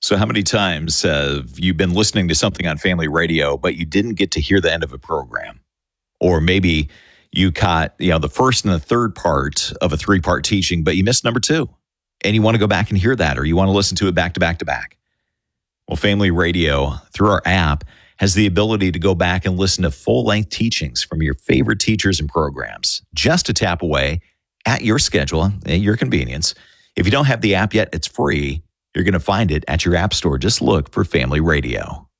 So how many times have you been listening to something on family radio, but you didn't get to hear the end of a program? Or maybe you caught, the first and the third part of a 3-part teaching, but you missed number 2. And you want to go back and hear that, or you want to listen to it back to back to back. Well, Family Radio, through our app, has the ability to go back and listen to full-length teachings from your favorite teachers and programs, just a tap away at your schedule, at your convenience. If you don't have the app yet, it's free. You're going to find it at your app store. Just look for Family Radio.